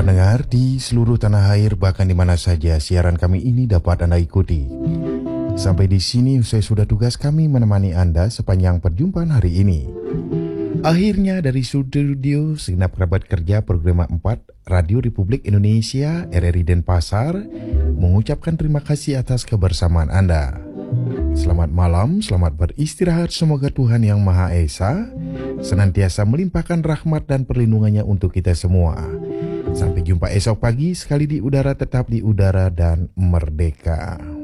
pendengar di seluruh tanah air, bahkan di mana saja siaran kami ini dapat Anda ikuti. Sampai di sini usai sudah tugas kami menemani Anda sepanjang perjumpaan hari ini. Akhirnya dari studio segenap kerabat kerja program 4 Radio Republik Indonesia RRI Denpasar mengucapkan terima kasih atas kebersamaan Anda. Selamat malam, selamat beristirahat. Semoga Tuhan Yang Maha Esa senantiasa melimpahkan rahmat dan perlindungannya untuk kita semua. Sampai jumpa esok pagi, sekali di udara tetap di udara dan merdeka.